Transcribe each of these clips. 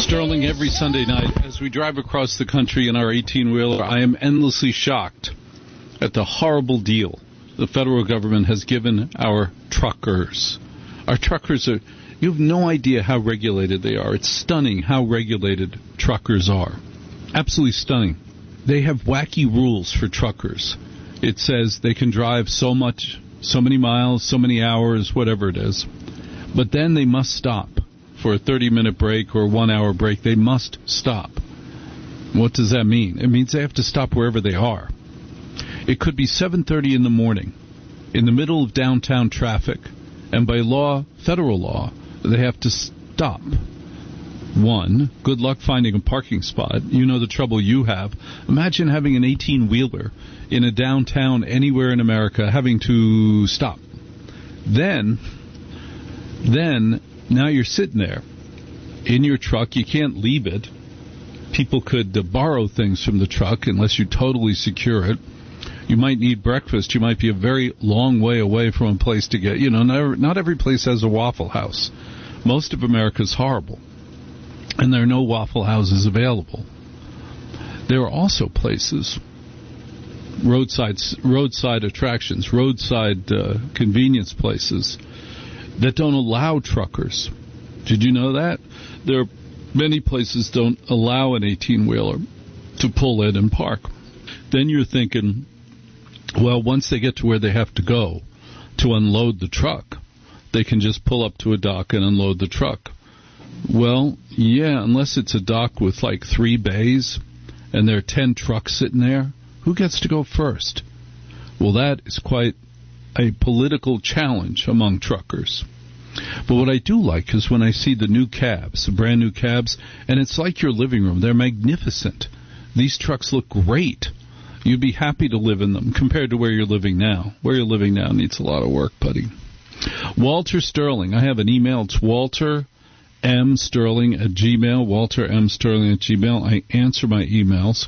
Sterling, every Sunday night, as we drive across the country in our 18-wheeler, I am endlessly shocked at the horrible deal the federal government has given our truckers. Our truckers are, you have no idea how regulated they are. It's stunning how regulated truckers are. Absolutely stunning. They have wacky rules for truckers. It says they can drive so much, so many miles, so many hours, whatever it is. But then they must stop for a 30-minute break or a 1-hour break. They must stop. What does that mean? It means they have to stop wherever they are. It could be 7:30 in the morning, in the middle of downtown traffic, and by law, federal law, they have to stop. One, good luck finding a parking spot. You know the trouble you have. Imagine having an 18-wheeler in a downtown anywhere in America having to stop. Then, now you're sitting there in your truck. You can't leave it. People could borrow things from the truck unless you totally secure it. You might need breakfast. You might be a very long way away from a place to get. Not every place has a Waffle House. Most of America's horrible. And there are no Waffle Houses available. There are also places, roadside attractions, roadside convenience places that don't allow truckers. Did you know that? There are many places don't allow an 18-wheeler to pull in and park. Then you're thinking, well, once they get to where they have to go to unload the truck, they can just pull up to a dock and unload the truck. Well, yeah, unless it's a dock with like 3 bays and there are 10 trucks sitting there, who gets to go first? Well, that is quite a political challenge among truckers. But what I do like is when I see the new cabs, the brand new cabs, and it's like your living room. They're magnificent. These trucks look great. You'd be happy to live in them compared to where you're living now. Where you're living now needs a lot of work, buddy. Walter Sterling. I have an email. It's Walter M. Sterling at Gmail. Walter M. Sterling at Gmail. I answer my emails.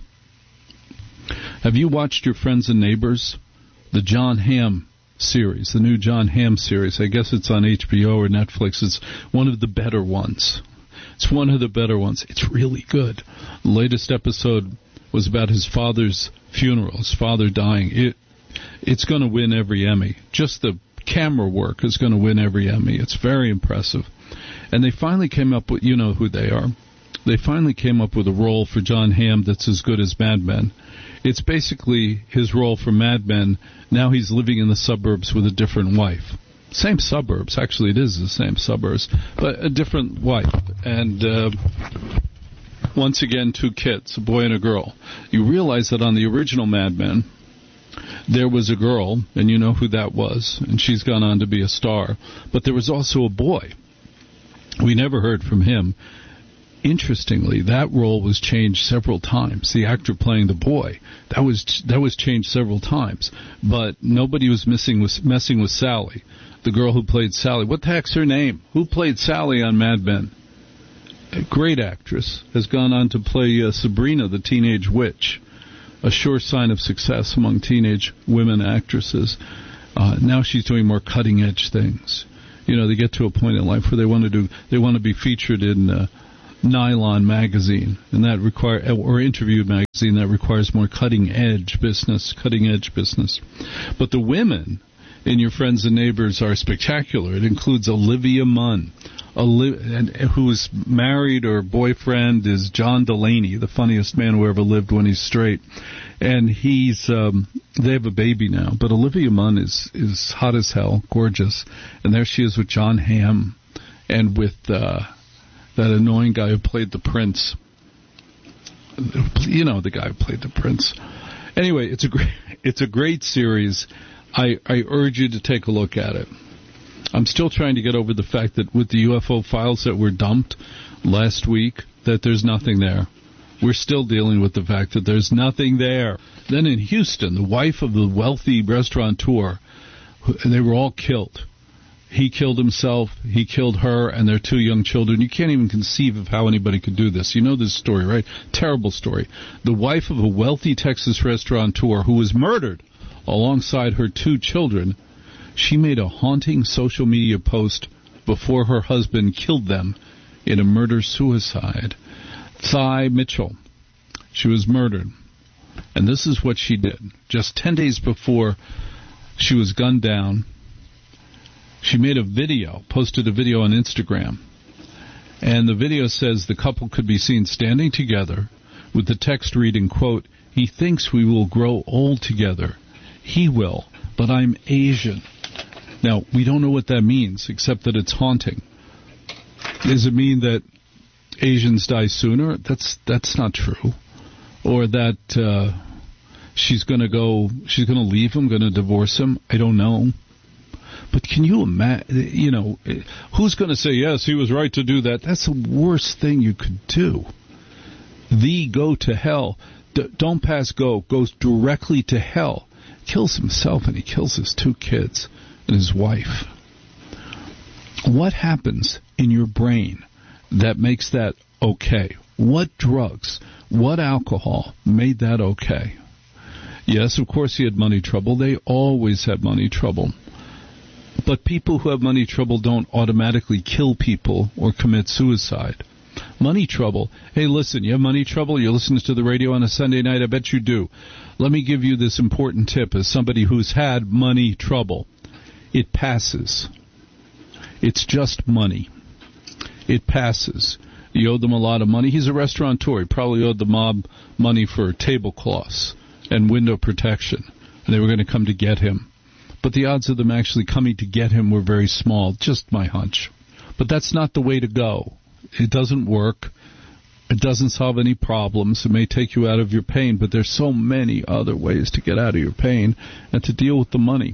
Have you watched Your Friends and Neighbors? The John Hamm series, the new John Hamm series. I guess it's on HBO or Netflix. It's one of the better ones. It's one of the better ones. It's really good. The latest episode was about his father's funeral, his father dying. It's going to win every Emmy. Just the camera work is going to win every Emmy. It's very impressive. And they finally came up with, you know who they are. They finally came up with a role for John Hamm that's as good as Mad Men. It's basically his role for Mad Men. Now he's living in the suburbs with a different wife. Same suburbs. Actually, it is the same suburbs, but a different wife. And once again, 2 kids, a boy and a girl. You realize that on the original Mad Men, there was a girl, and you know who that was, and she's gone on to be a star. But there was also a boy. We never heard from him. Interestingly, that role was changed several times. The actor playing the boy, that was changed several times. But nobody was messing with Sally, the girl who played Sally. What the heck's her name? Who played Sally on Mad Men? A great actress, has gone on to play Sabrina, the teenage witch. A sure sign of success among teenage women actresses. Now she's doing more cutting-edge things. You know, they get to a point in life where they want to be featured in Nylon magazine, and that or Interview magazine, that requires more cutting-edge business. But the women in Your Friends and Neighbors are spectacular. It includes Olivia Munn, who's married, or boyfriend is John Delaney, the funniest man who ever lived when he's straight. And they have a baby now. But Olivia Munn is hot as hell, gorgeous. And there she is with John Hamm and with that annoying guy who played the prince. You know, the guy who played the prince. Anyway, it's a great series. I urge you to take a look at it. I'm still trying to get over the fact that with the UFO files that were dumped last week, that there's nothing there. We're still dealing with the fact that there's nothing there. Then in Houston, the wife of the wealthy restaurateur, they were all killed. He killed himself, he killed her, and their 2 young children. You can't even conceive of how anybody could do this. You know this story, right? Terrible story. The wife of a wealthy Texas restaurateur who was murdered alongside her 2 children, she made a haunting social media post before her husband killed them in a murder-suicide. Thai Mitchell. She was murdered. And this is what she did. Just 10 days before she was gunned down, she made a video, posted a video on Instagram. And the video says the couple could be seen standing together with the text reading, quote, "He thinks we will grow old together. He will, but I'm Asian." Now, we don't know what that means, except that it's haunting. Does it mean that Asians die sooner? That's not true. Or that she's going to leave him, going to divorce him? I don't know. But can you imagine, who's going to say, yes, he was right to do that? That's the worst thing you could do. Go to hell. Don't pass go. Goes directly to hell. Kills himself and he kills his 2 kids and his wife. What happens in your brain that makes that okay? What drugs, what alcohol made that okay? Yes, of course he had money trouble. They always have money trouble. But people who have money trouble don't automatically kill people or commit suicide. Money trouble. Hey, listen, you have money trouble? You're listening to the radio on a Sunday night? I bet you do. Let me give you this important tip as somebody who's had money trouble. It passes. It's just money. It passes. You owed them a lot of money. He's a restaurateur. He probably owed the mob money for tablecloths and window protection. And they were going to come to get him. But the odds of them actually coming to get him were very small. Just my hunch. But that's not the way to go. It doesn't work. It doesn't solve any problems. It may take you out of your pain, but there's so many other ways to get out of your pain and to deal with the money.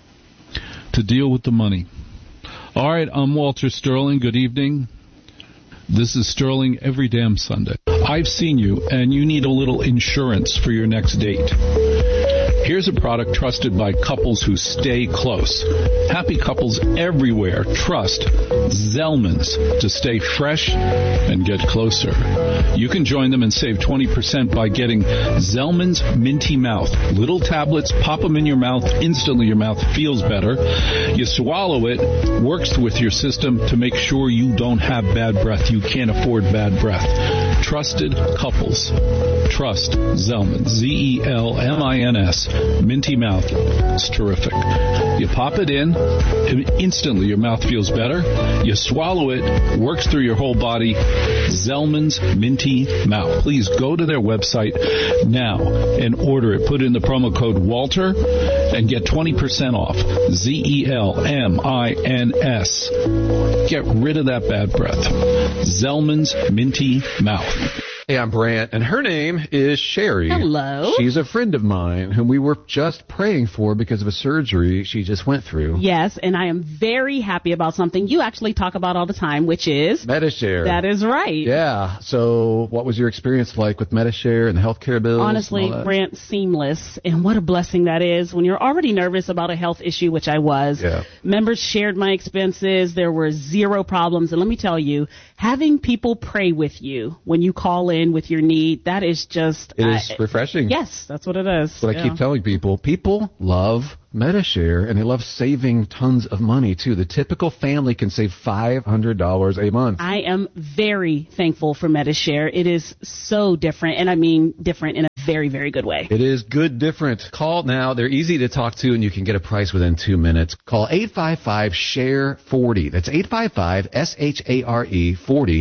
All right, I'm Walter Sterling. Good evening. This is Sterling every damn Sunday. I've seen you, and you need a little insurance for your next date. Here's a product trusted by couples who stay close. Happy couples everywhere trust Zellman's to stay fresh and get closer. You can join them and save 20% by getting Zellman's Minty Mouth. Little tablets, pop them in your mouth. Instantly your mouth feels better. You swallow it, works with your system to make sure you don't have bad breath. You can't afford bad breath. Trusted couples. Trust Zellman. Z-E-L-M-I-N-S. Minty Mouth. It's terrific. You pop it in, and instantly your mouth feels better. You swallow it, works through your whole body. Zellman's Minty Mouth. Please go to their website now and order it. Put in the promo code Walter and get 20% off. Z-E-L-M-I-N-S. Get rid of that bad breath. Zellman's Minty Mouth. Hey, I'm Brant, and her name is Sherry. Hello. She's a friend of mine whom we were just praying for because of a surgery she just went through. Yes, and I am very happy about something you actually talk about all the time, which is Medi-Share. That is right. Yeah. So what was your experience like with Medi-Share and the healthcare bills? Honestly, Brant, seamless. And what a blessing that is when you're already nervous about a health issue, which I was. Yeah. Members shared my expenses. There were zero problems. And let me tell you, having people pray with you when you call in with your need, that is just... It is refreshing. Yes, that's what it is. But I keep telling people, people love Medi-Share, and they love saving tons of money, too. The typical family can save $500 a month. I am very thankful for Medi-Share. It is so different, and I mean different in a very, very good way. It is good different. Call now. They're easy to talk to, and you can get a price within 2 minutes. Call 855-SHARE-40. That's 855-SHARE-40.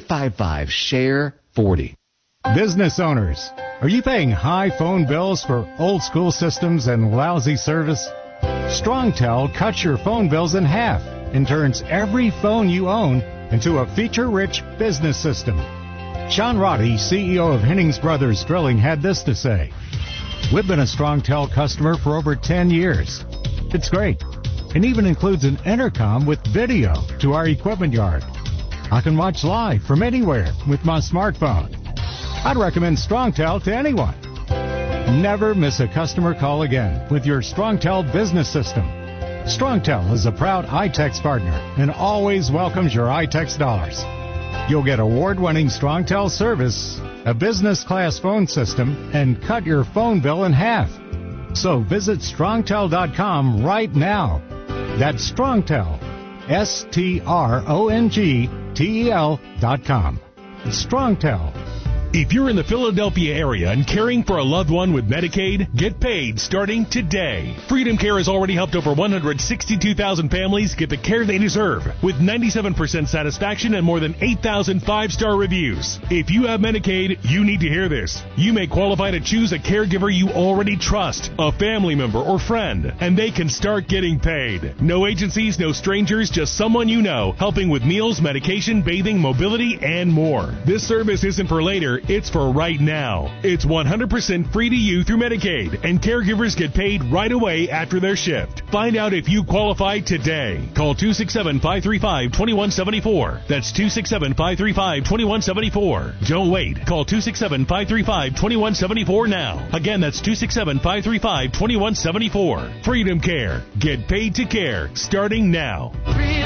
855-SHARE-40. Business owners, are you paying high phone bills for old school systems and lousy service? StrongTel cuts your phone bills in half and turns every phone you own into a feature-rich business system. Sean Roddy, CEO of Hennings Brothers Drilling, had this to say. We've been a StrongTel customer for over 10 years. It's great, and even includes an intercom with video to our equipment yard. I can watch live from anywhere with my smartphone. I'd recommend StrongTel to anyone. Never miss a customer call again with your StrongTel business system. StrongTel is a proud iTex partner and always welcomes your iTex dollars. You'll get award-winning StrongTel service, a business-class phone system, and cut your phone bill in half. So visit StrongTel.com right now. That's StrongTel, StrongTel.com. StrongTel.com. StrongTel. If you're in the Philadelphia area and caring for a loved one with Medicaid, get paid starting today. Freedom Care has already helped over 162,000 families get the care they deserve with 97% satisfaction and more than 8,000 five-star reviews. If you have Medicaid, you need to hear this. You may qualify to choose a caregiver you already trust, a family member or friend, and they can start getting paid. No agencies, no strangers, just someone you know, helping with meals, medication, bathing, mobility, and more. This service isn't for later. It's for right now. It's 100% free to you through Medicaid, and caregivers get paid right away after their shift. Find out if you qualify today. Call 267-535-2174. That's 267-535-2174. Don't wait. Call 267-535-2174 now. Again, that's 267-535-2174. Freedom Care. Get paid to care starting now.